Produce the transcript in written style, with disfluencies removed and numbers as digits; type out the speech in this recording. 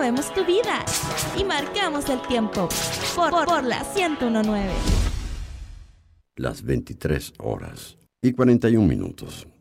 movemos tu vida y marcamos el tiempo por la 101.9. Las 23 horas y 41 minutos.